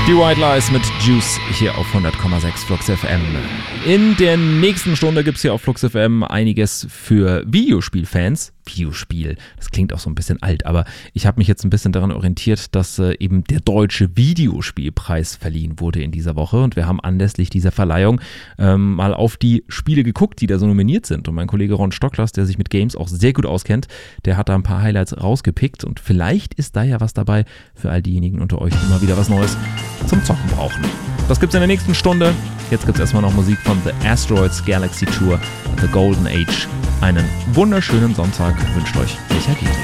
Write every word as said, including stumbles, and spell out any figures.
Die White Lies mit Juice hier auf hundert Komma sechs Flux F M. In der nächsten Stunde gibt es hier auf Flux F M einiges für Videospielfans. Videospiel, das klingt auch so ein bisschen alt, aber ich habe mich jetzt ein bisschen daran orientiert, dass äh, eben der Deutsche Videospielpreis verliehen wurde in dieser Woche und wir haben anlässlich dieser Verleihung ähm, mal auf die Spiele geguckt, die da so nominiert sind und mein Kollege Ron Stocklers, der sich mit Games auch sehr gut auskennt, der hat da ein paar Highlights rausgepickt und vielleicht ist da ja was dabei für all diejenigen unter euch, die mal wieder was Neues zum Zocken brauchen. Das gibt's in der nächsten Stunde. Jetzt gibt's erstmal noch Musik von The Asteroids Galaxy Tour, The Golden Age. Einen wunderschönen Sonntag wünscht euch Michael Giedrich.